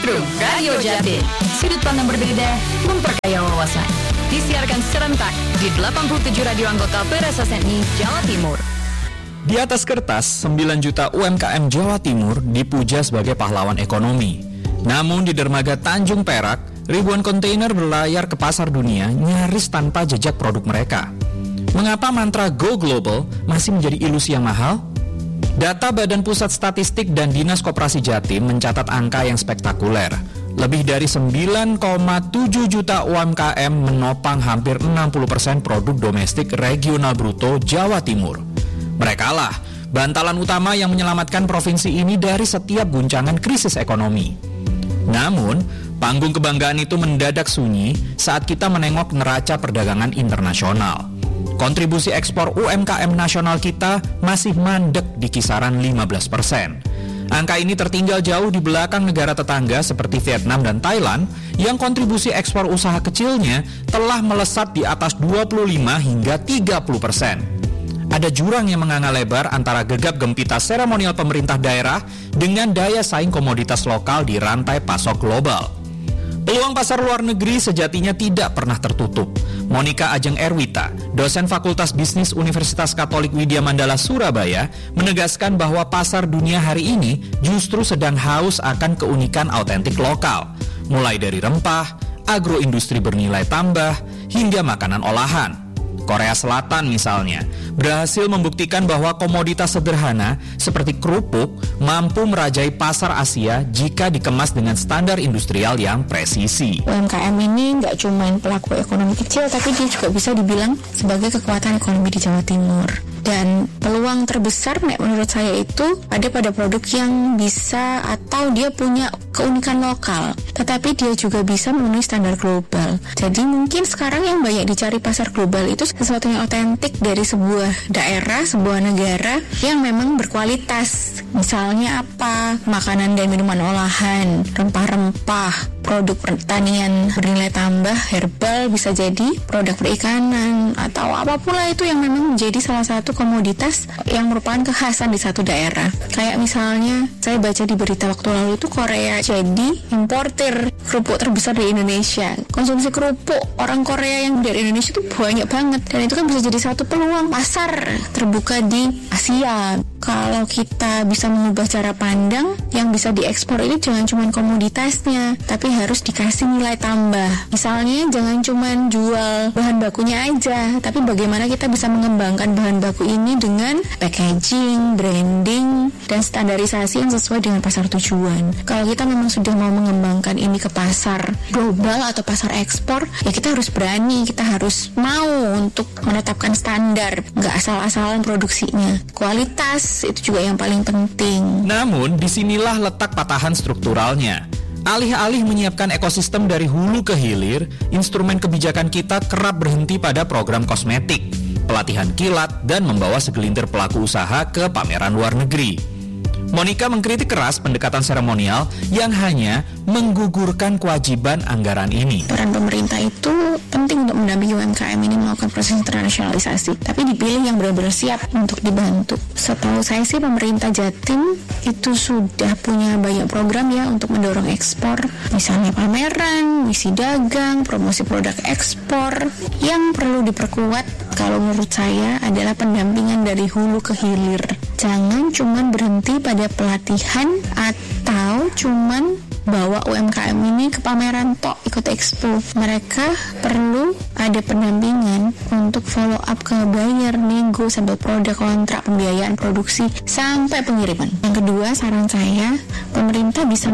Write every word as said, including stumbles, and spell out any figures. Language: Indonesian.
Setrum Radio Jatim. Sudut pandang berbeda memperkaya wawasan. Disiarkan serentak di delapan puluh tujuh radio anggota P R S S N I Jawa Timur. Di atas kertas, sembilan juta U M K M Jawa Timur dipuja sebagai pahlawan ekonomi. Namun di dermaga Tanjung Perak, ribuan kontainer berlayar ke pasar dunia nyaris tanpa jejak produk mereka. Mengapa mantra Go Global masih menjadi ilusi yang mahal? Data Badan Pusat Statistik dan Dinas Koperasi Jatim mencatat angka yang spektakuler. Lebih dari sembilan koma tujuh juta U M K M menopang hampir enam puluh persen produk domestik regional bruto Jawa Timur. Merekalah bantalan utama yang menyelamatkan provinsi ini dari setiap guncangan krisis ekonomi. Namun, panggung kebanggaan itu mendadak sunyi saat kita menengok neraca perdagangan internasional. Kontribusi ekspor U M K M nasional kita masih mandek di kisaran lima belas persen. Angka ini tertinggal jauh di belakang negara tetangga seperti Vietnam dan Thailand yang kontribusi ekspor usaha kecilnya telah melesat di atas dua puluh lima hingga tiga puluh persen. Ada jurang yang menganga lebar antara gegap gempita seremonial pemerintah daerah dengan daya saing komoditas lokal di rantai pasok global. Peluang pasar luar negeri sejatinya tidak pernah tertutup. Monica Ajeng Erwita, dosen Fakultas Bisnis Universitas Katolik Widya Mandala Surabaya, menegaskan bahwa pasar dunia hari ini justru sedang haus akan keunikan autentik lokal, mulai dari rempah, agroindustri bernilai tambah, hingga makanan olahan. Korea Selatan misalnya, berhasil membuktikan bahwa komoditas sederhana seperti kerupuk mampu merajai pasar Asia jika dikemas dengan standar industrial yang presisi. U M K M ini nggak cuma pelaku ekonomi kecil, tapi dia juga bisa dibilang sebagai kekuatan ekonomi di Jawa Timur. Dan peluang terbesar menurut saya itu ada pada produk yang bisa atau dia punya keunikan lokal, tetapi dia juga bisa memenuhi standar global. Jadi mungkin sekarang yang banyak dicari pasar global itu sesuatu yang otentik dari sebuah daerah, sebuah negara yang memang berkualitas. Misalnya apa? Makanan dan minuman olahan, rempah-rempah, produk pertanian bernilai tambah, herbal, bisa jadi produk perikanan, atau apapun lah itu yang memang menjadi salah satu komoditas yang merupakan kekhasan di satu daerah. Kayak misalnya, saya baca di berita waktu lalu itu Korea jadi importir kerupuk terbesar di Indonesia. Konsumsi kerupuk orang Korea yang dari Indonesia itu banyak banget, dan itu kan bisa jadi satu peluang pasar terbuka di Asia. Kalau kita bisa mengubah cara pandang, yang bisa diekspor ini jangan cuma komoditasnya, tapi harus dikasih nilai tambah. Misalnya jangan cuma jual bahan bakunya aja, tapi bagaimana kita bisa mengembangkan bahan baku ini dengan packaging, branding, dan standarisasi yang sesuai dengan pasar tujuan. Kalau kita memang sudah mau mengembangkan ini ke pasar global atau pasar ekspor, ya kita harus berani, kita harus mau untuk menetapkan standar, nggak asal-asalan produksinya. Kualitas itu juga yang paling penting. Namun, disinilah letak patahan strukturalnya. Alih-alih menyiapkan ekosistem dari hulu ke hilir, instrumen kebijakan kita kerap berhenti pada program kosmetik, pelatihan kilat, dan membawa segelintir pelaku usaha ke pameran luar negeri. Monica mengkritik keras pendekatan seremonial yang hanya menggugurkan kewajiban anggaran ini. Peran pemerintah itu penting untuk mendampingi U M K M ini melakukan proses internasionalisasi, tapi dipilih yang benar-benar siap untuk dibantu. Setahu saya sih pemerintah Jatim itu sudah punya banyak program ya untuk mendorong ekspor, misalnya pameran, misi dagang, promosi produk ekspor. Yang perlu diperkuat kalau menurut saya adalah pendampingan dari hulu ke hilir. Jangan cuman berhenti pada pelatihan atau cuman bawa U M K M ini ke pameran tok, ikut expo. Mereka perlu ada pendampingan untuk follow up ke buyer, nego sampai produk, kontrak, pembiayaan produksi sampai pengiriman. Yang kedua, saran saya, pemerintah bisa